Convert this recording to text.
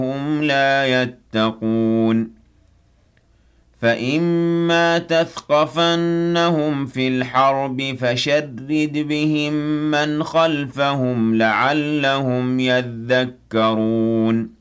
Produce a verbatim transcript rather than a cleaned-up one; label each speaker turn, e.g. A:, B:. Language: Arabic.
A: هم لا يتقون فإما تثقفنهم في الحرب فشرد بهم من خلفهم لعلهم يذكرون